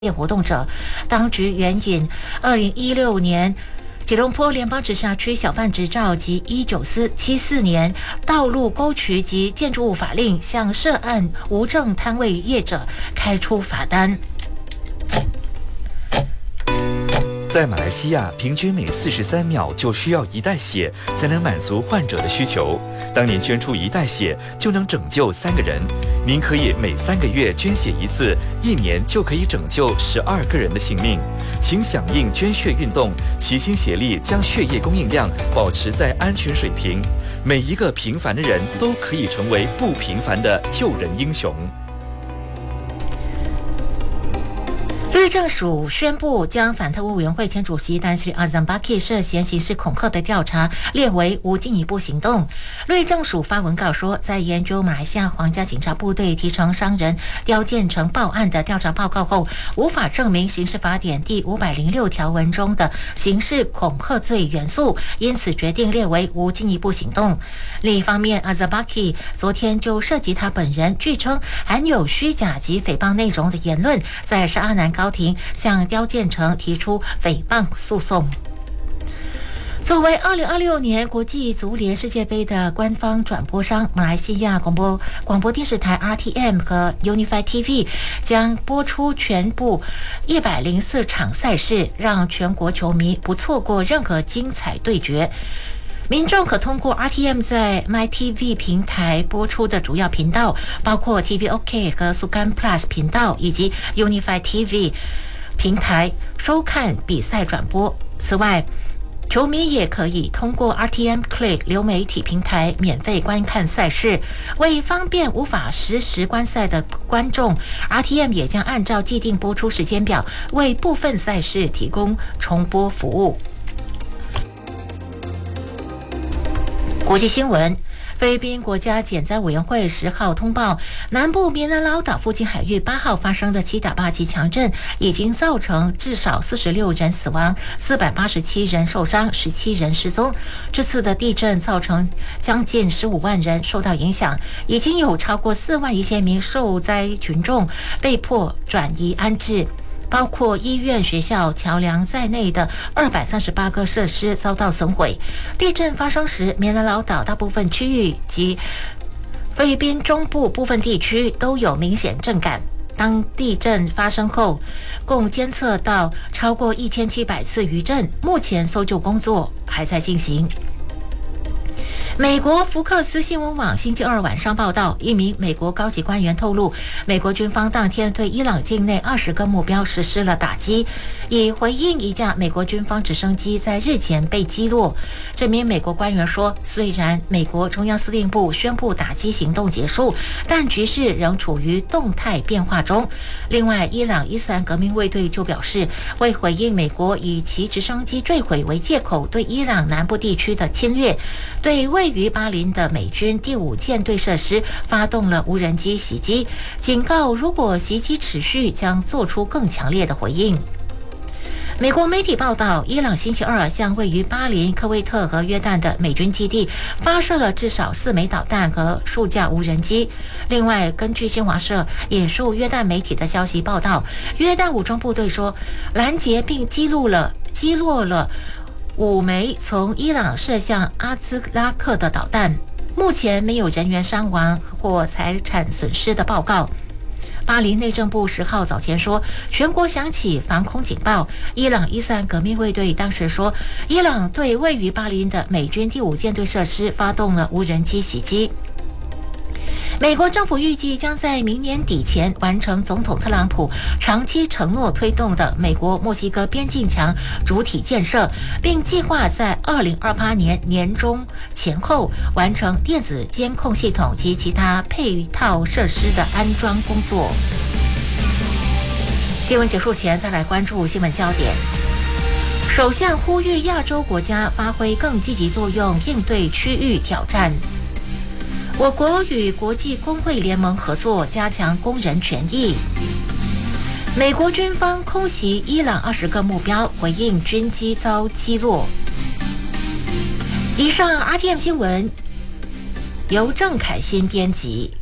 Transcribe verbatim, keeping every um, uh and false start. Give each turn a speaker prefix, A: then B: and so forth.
A: 活动者。当局援引二零一六年吉隆坡联邦直辖区小贩执照及一九七四年道路沟渠及建筑物法令，向涉案无证摊位业者开出罚单。
B: 在马来西亚，平均每四十三秒就需要一袋血才能满足患者的需求。当您捐出一袋血，就能拯救三个人。您可以每三个月捐血一次，一年就可以拯救十二个人的性命。请响应捐血运动，齐心协力将血液供应量保持在安全水平。每一个平凡的人都可以成为不平凡的救人英雄。
A: 律政署宣布将反特务委员会前主席丹斯里阿赞巴克涉嫌刑事恐吓的调查列为无进一步行动。律政署发文告说，在研究马来西亚皇家警察部队提呈商人刁建成报案的调查报告后，无法证明刑事法典第五百零六条文中的刑事恐吓罪元素，因此决定列为无进一步行动。另一方面，阿赞巴克昨天就涉及他本人据称含有虚假及诽谤内容的言论，在沙阿南高庭向刁建成提出诽谤诉讼。作为二零二六年国际足联世界杯的官方转播商，马来西亚广播广播电视台 R T M 和 Unified T V 将播出全部一百零四场赛事，让全国球迷不错过任何精彩对决。民众可通过 R T M 在 MyTV 平台播出的主要频道，包括 T V OK 和 Sukan Plus 频道以及 Unified T V 平台收看比赛转播。此外，球迷也可以通过 R T M Click 流媒体平台免费观看赛事。为方便无法实时观赛的观众， R T M 也将按照既定播出时间表为部分赛事提供重播服务。国际新闻，菲律宾国家减灾委员会十号通报，南部棉兰老岛附近海域八号发生的七点八级强震已经造成至少四十六人死亡，四百八十七人受伤，十七人失踪。这次的地震造成将近十五万人受到影响，已经有超过四万一千名受灾群众被迫转移安置。包括医院、学校、桥梁在内的二百三十八个设施遭到损毁。地震发生时，棉兰老岛大部分区域及菲律宾中部部分地区都有明显震感。当地震发生后，共监测到超过一千七百次余震，目前搜救工作还在进行。美国福克斯新闻网星期二晚上报道，一名美国高级官员透露，美国军方当天对伊朗境内二十个目标实施了打击，以回应一架美国军方直升机在日前被击落。这名美国官员说，虽然美国中央司令部宣布打击行动结束，但局势仍处于动态变化中。另外，伊朗伊斯兰革命卫队就表示，为回应美国以其直升机坠毁为借口对伊朗南部地区的侵略，对位于巴林的美军第五舰队设施发动了无人机袭击，警告如果袭击持续，将做出更强烈的回应。美国媒体报道，伊朗星期二向位于巴林、科威特和约旦的美军基地发射了至少四枚导弹和数架无人机。另外，根据新华社引述约旦媒体的消息报道，约旦武装部队说，拦截并击落了击落了五枚从伊朗射向阿兹拉克的导弹，目前没有人员伤亡或财产损失的报告。巴林内政部十号早前说，全国响起防空警报。伊朗伊斯兰革命卫队当时说，伊朗对位于巴林的美军第五舰队设施发动了无人机袭击。美国政府预计将在明年底前完成总统特朗普长期承诺推动的美国墨西哥边境墙主体建设，并计划在二零二八年年中前后完成电子监控系统及其他配套设施的安装工作。新闻结束前，再来关注新闻焦点。首相呼吁亚洲国家发挥更积极作用，应对区域挑战。我国与国际工会联盟合作，加强工人权益。美国军方空袭伊朗二十个目标，回应军机遭击落。以上 R T M 新闻由郑凯欣编辑。